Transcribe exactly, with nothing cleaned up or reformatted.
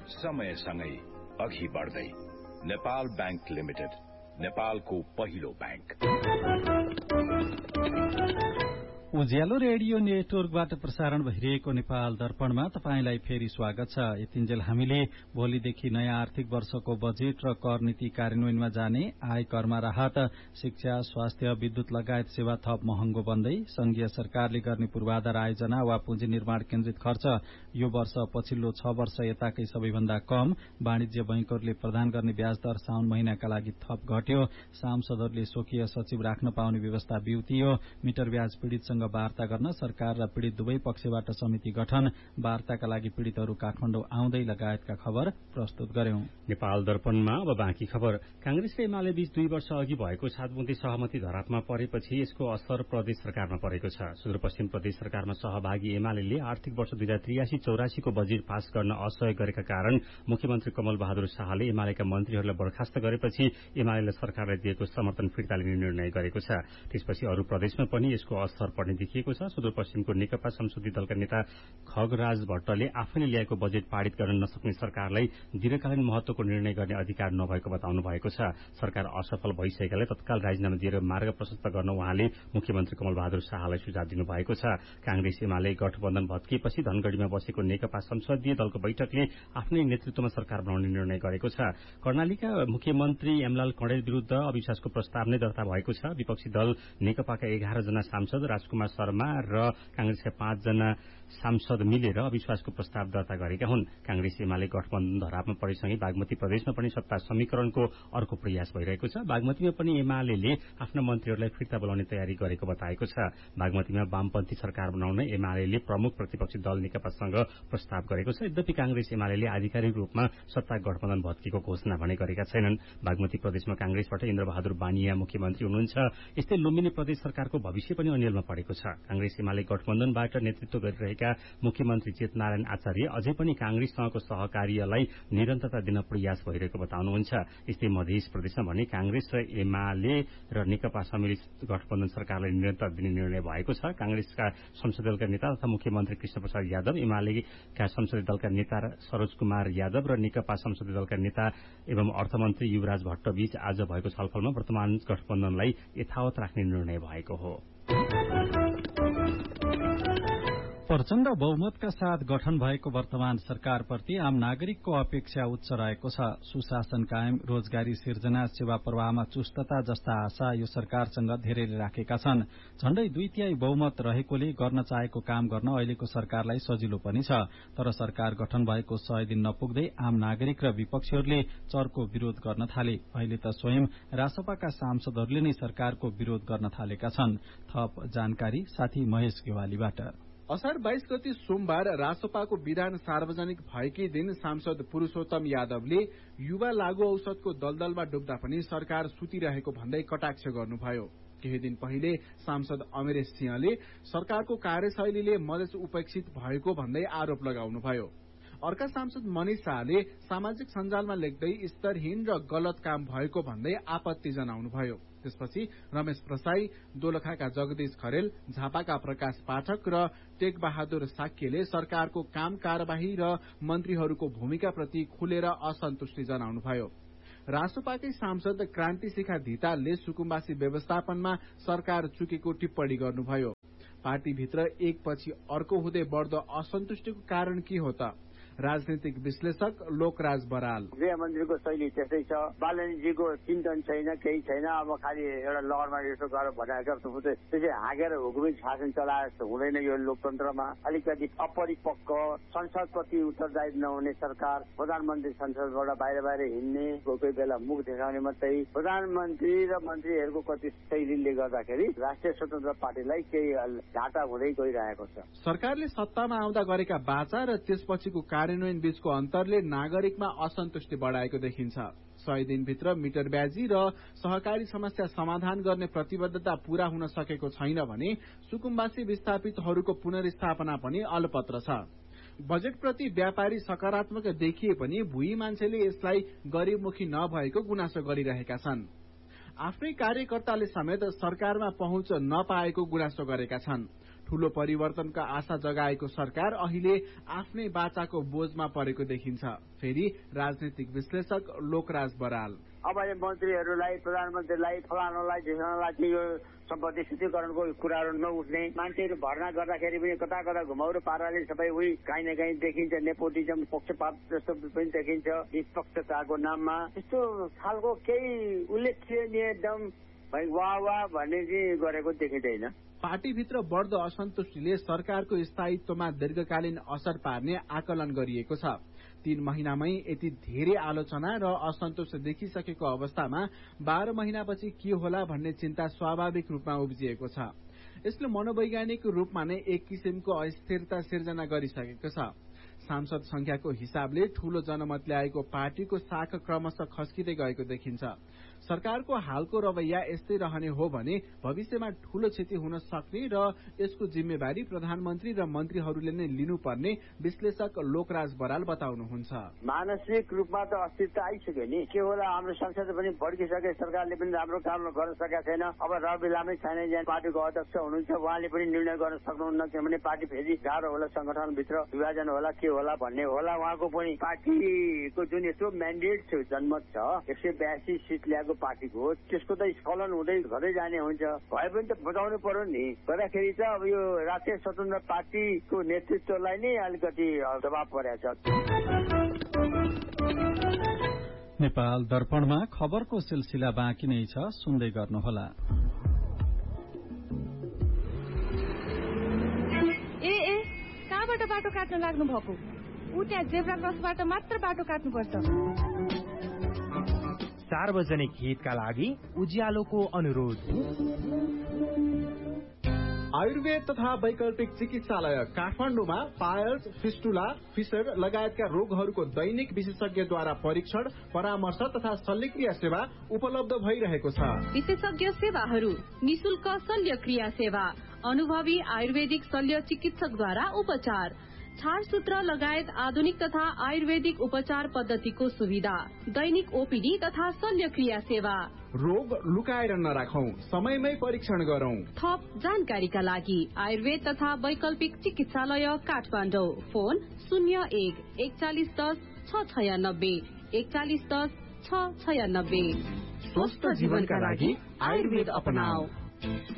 समयसँगै अघि बढ्दै। नेपाल बैंक लिमिटेड, नेपालको पहिलो बैंक। उज्यालो रेडियो नेटवर्कबाट प्रसारण भइरहेको नेपाल दर्पणमा तपाईंलाई फेरि स्वागत छ। यतिन्जेल हामीले भोलिदेखि नयाँ आर्थिक वर्षको बजेट र कर नीति कार्यान्वयनमा जाने, आय करमा राहत, शिक्षा, स्वास्थ्य, विद्युत लगायत सेवा थप महँगो बन्दै, संघीय सरकारले गर्ने पूर्वाधार आयोजना वा पुँजी निर्माण केन्द्रित खर्च यो वर्ष पछिल्लो छ वर्ष यताकै सबैभन्दा कम, वाणिज्य बैंकहरूले प्रदान गर्ने ब्याज दर साउन महिनाका लागि थप घट्यो, सांसदहरूले स्वकीय सचिव राख्न पाउने व्यवस्था बिउतियो, मिटर ब्याज पीड़ितसँग वार्ता गर्न सरकार र पीड़ित दुवै पक्षबाट समिति गठन, वार्ताका लागि पीड़ितहरू काठमाडौँ आउँदै लगायतका खबर प्रस्तुत गर्यौं। नेपाल दर्पणमा अब बाँकी खबर। कांग्रेस र एमाले बीच दुई वर्ष अघि भएको सातबुँदे सहमति धरापमा परेपछि यसको असर प्रदेश सरकारमा परेको छ। सुदूरपश्चिम प्रदेश सरकारमा सहभागी एमाले आर्थिक वर्ष दुई हजार त्रियासी चौरासीको बजेट पास गर्न असहयोग गरेका कारण मुख्यमन्त्री कमल बहादुर शाहले एमालेका मन्त्रीहरूलाई बर्खास्त गरेपछि एमाले सरकारलाई दिएको समर्थन फिर्ता लिने निर्णय गरेको छ। त्यसपछि अरू प्रदेशमा पनि यसको असर पर्ने देखिएको छ। सुदूरपश्चिमको नेकपा संसदीय दलका नेता खगराज भट्टले आफैले ल्याएको बजेट पारित गर्न नसक्ने सरकारलाई दीर्घकालीन महत्वको निर्णय गर्ने अधिकार नभएको बताउनु भएको छ। सरकार असफल भइसकेकाले तत्काल राजीनामा दिएर मार्ग प्रशस्त गर्न उहाँले मुख्यमन्त्री कमल बहादुर शाहलाई सुझाव दिनुभएको छ। कांग्रेस एमाले गठबन्धन भत्किएपछि धनगढ़ीमा बसेको नेकपा संसदीय दलको बैठकले आफ्नै नेतृत्वमा सरकार बनाउने निर्णय गरेको छ। कर्णालीका मुख्यमन्त्री एमलाल कणेल विरूद्ध अविश्वासको प्रस्ताव नै दर्ता भएको छ। विपक्षी दल नेकपाका एघार जना सांसद, राजकुमार शर्मा र कांग्रेसका पाँचजना सांसद मिलेर अविश्वासको प्रस्ताव दर्ता गरेका हुन्। कांग्रेस एमाले गठबन्धन धरापमा परेसँगै बागमती प्रदेशमा पनि सत्ता समीकरणको अर्को प्रयास भइरहेको छ। बागमतीमा पनि एमाले आफ्ना मन्त्रीहरूलाई फिर्ता बोलाउने तयारी गरेको बताएको छ। बागमतीमा वामपन्थी सरकार बनाउन एमाले प्रमुख प्रतिपक्षी दल नेकपासँग प्रस्ताव गरेको छ। यद्यपि कांग्रेस एमाले आधिकारिक रूपमा सत्ता गठबन्धन भत्किएको घोषणा भने गरेका छैनन्। बागमती प्रदेशमा कांग्रेसबाट इन्द्रबहादुर बानिया मुख्यमन्त्री हुनुहुन्छ। यस्तै लुम्बिनी प्रदेश सरकारको भविष्य पनि अन्यलमा परेको छ। कांग्रेस एमाले गठबन्धनबाट नेतृत्व गरिरहेका मुख्यमन्त्री चेतनारायण आचार्य अझै पनि कांग्रेससँगको सहकार्यलाई निरन्तरता दिन प्रयास भइरहेको बताउनुहुन्छ। यस्तै मध्य प्रदेशमा भने कांग्रेस र एमाले र नेकपा सम्मिलित गठबन्धन सरकारलाई निरन्तरता दिने निर्णय भएको छ। कांग्रेसका संसदीय दलका नेता तथा मुख्यमन्त्री कृष्णप्रसाद यादव, एमालेका संसदीय दलका नेता सरोज कुमार यादव र नेकपा संसदीय दलका नेता एवं अर्थमन्त्री युवराज भट्ट बीच आज भएको छलफलमा वर्तमान गठबन्धनलाई यथावत राख्ने निर्णय भएको हो। प्रचण्ड बहुमतका साथ गठन भएको वर्तमान सरकारप्रति आम नागरिकको अपेक्षा उच्च रहेको छ। सुशासन कायम, रोजगारी सिर्जना, सेवा प्रवाहमा चुस्तता जस्ता आशा यो सरकारसँग धेरैले राखेका छन्। झण्डै दुई तिहाई बहुमत रहेकोले गर्न चाहेको काम गर्न अहिलेको सरकारलाई सजिलो पनि छ। तर सरकार गठन भएको सय दिन नपुग्दै आम नागरिक र विपक्षीहरूले चर्को विरोध गर्न थाले। अहिले त स्वयं रासपाका सांसदहरूले नै सरकारको विरोध गर्न थालेका छन्। थप जानकारी साथी महेश गेवालीबाट। असार बाइस गते सोमबार रासपाको विधान सार्वजनिक भएकै दिन सांसद पुरूषोत्तम यादवले युवा लागू औषधको दलदलमा डुब्दा पनि सरकार सुतिरहेको भन्दै कटाक्ष गर्नुभयो। केही दिन पहिले सांसद अमरेश सिंहले सरकारको कार्यशैलीले मधेस उपेक्षित भएको भन्दै आरोप लगाउनुभयो। अर्का सांसद मनिष शाहले सामाजिक सञ्जालमा लेख्दै स्तरहीन र गलत काम भएको भन्दै आपत्ति जनाउनुभयो। त्यसपछि रमेश प्रसाई, दोलखाका जगदीश खरेल, झापाका प्रकाश पाठक र टेक बहादुर साक्यले सरकारको काम कारबाही र मन्त्रीहरूको भूमिकाप्रति खुलेर असन्तुष्टि जनाउनुभयो। रासपाकै सांसद क्रान्ति शिखा धितालले सुकुम्बासी व्यवस्थापनमा सरकार चुकेको टिप्पणी गर्नुभयो। पार्टीभित्र एकपछि अर्को हुँदै बढ्दो असन्तुष्टिको कारण के हो त? राजनीतिक विश्लेषक लोकराज बराल। गृहमन्त्रीको शैली त्यस्तै छ, बालनीजीको चिन्तन छैन, केही छैन। अब खालि एउटा लहरमा यसो गरेर भनेको त्यसै हाँगेर हुकुमी शासन चलाए जस्तो हुँदैन। यो लोकतन्त्रमा अलिकति अपरिपक्व, संसदप्रति उत्तरदायी नहुने सरकार, प्रधानमन्त्री संसदबाट बाहिर बाहिर हिँड्ने, कोही कोही बेला मुख देखाउने मात्रै, प्रधानमन्त्री र मन्त्रीहरूको कति शैलीले गर्दाखेरि राष्ट्रिय स्वतन्त्र पार्टीलाई केही घाटा हुँदै गइरहेको छ। सरकारले सत्तामा आउँदा गरेका बाचा र त्यसपछिको कार्यान्वयन बीचको अन्तरले नागरिकमा असन्तुष्टि बढाएको देखिन्छ। सय दिनभित्र मिटर ब्याजी र सहकारी समस्या समाधान गर्ने प्रतिबद्धता पूरा हुन सकेको छैन भने सुकुम्बासी विस्थापितहरूको पुनर्स्थापना पनि अलपत्र छ। बजेटप्रति व्यापारी सकारात्मक देखिए पनि भुइँ मान्छेले यसलाई गरीबमुखी नभएको गुनासो गरिरहेका छन्। आफ्नै कार्यकर्ताले समेत सरकारमा पहुँच नपाएको गुनासो गरेका छन्। ठूलो परिवर्तनका आशा जगाएको सरकार अहिले आफ्नै बाचाको बोझमा परेको देखिन्छ। फेरि राजनीतिक विश्लेषक लोकराज बराल, अब मन्त्रीहरूलाई प्रधानमन्त्रीलाई फलानालाई ढिसानालाई चाहिँ यो सम्पत्ति शुद्धिकरणको कुराहरू नउठ्ने, मान्छेहरू भर्ना गर्दाखेरि पनि कता कता घुमाउरो पाराले सबै उही काहीँ न काहीँ देखिन्छ, नेपोटिजम पक्षपात जस्तो पनि देखिन्छ निष्पक्षताको नाममा। त्यस्तो खालको केही उल्लेखनीय एकदम वाह वाह भन्ने चाहिँ गरेको देखिँदैन। पार्टीभित्र बढ्दो असन्तुष्टिले सरकारको स्थायित्वमा दीर्घकालीन असर पार्ने आकलन गरिएको छ। तीन महिनामै यति धेरै आलोचना र असन्तोष देखिसकेको अवस्थामा बाह्र महिनापछि के होला भन्ने चिन्ता स्वाभाविक रूपमा उब्जिएको छ। यसले मनोवैज्ञानिक रूपमा नै एक किसिमको अस्थिरता सिर्जना गरिसकेको छ। सांसद संख्याको हिसाबले ठूलो जनमत ल्याएको पार्टीको शाखा क्रमशः खस्किँदै गएको देखिन्छ। सरकारको हालको रवैया यस्तै रहने हो भने भविष्यमा ठूलो क्षति हुन सक्ने र यसको जिम्मेवारी प्रधानमन्त्री र मन्त्रीहरूले नै लिनुपर्ने विश्लेषक लोकराज बराल बताउनुहुन्छ। मानसिक रूपमा त अस्थिरता आइसक्यो नि, के होला हाम्रो संसद पनि भड्किसके, सरकारले पनि राम्रो काम गर्न सकेका छैन। अब रवि लामै छैन, पार्टीको अध्यक्ष हुनुहुन्छ, उहाँले पनि निर्णय गर्न सक्नुहुन्न, किनभने पार्टी फेरि गाह्रो होला, संगठनभित्र विभाजन होला, के होला भन्ने होला। उहाँको पनि पार्टीको जुन यत्रो म्यान्डेट छ, जनमत छ, एक सय बयासी सिट ल्याएको पार्टीको, त्यसको त स्खलन हुँदै घरै जाने हुन्छ। भए पनि त बचाउनु पर्यो नि। गर्दाखेरि चाहिँ अब यो राष्ट्रिय स्वतन्त्र पार्टीको नेतृत्वलाई नै अलिकति दबाव परेको छ। नेपाल दर्पणमा खबरको सिलसिला बाँकी नै छ, सुन्दै गर्नुहोला। ए ए कहाँबाट बाटो काट्न लाग्नु भएको? उ त्यहाँ जेब्रा क्रसबाट मात्र बाटो काट्नुपर्छ। सार्वजनिक हितका लागि उज्यालोको अनुरोध। आयुर्वेद तथा वैकल्पिक चिकित्सालय काठमाडौँमा पायल्स, फिस्टुला, फिसर लगायतका रोगहरूको दैनिक विशेषज्ञद्वारा परीक्षण, परामर्श तथा शल्यक्रिया सेवा उपलब्ध भइरहेको छ। विशेषज्ञ सेवाहरू, निशुल्क शल्यक्रिया सेवा, अनुभवी आयुर्वेदिक शल्य चिकित्सकद्वारा उपचार, छारसूत्र लगायत आधुनिक तथा आयुर्वेदिक उपचार पद्धतिको सुविधा, दैनिक ओपीडी तथा शल्यक्रिया सेवा। रोग लुकाएर नराखौं, समयमै परीक्षण गरौं। थप जानकारीका लागि आयुर्वेद तथा वैकल्पिक चिकित्सालय काठमाडौँ, फोन शून्य एक एकचालिस दस छ छयानब्बे एकचालिस दस छ छयानब्बे। स्वस्थ जीवनका लागि आयुर्वेद अपनाऊ।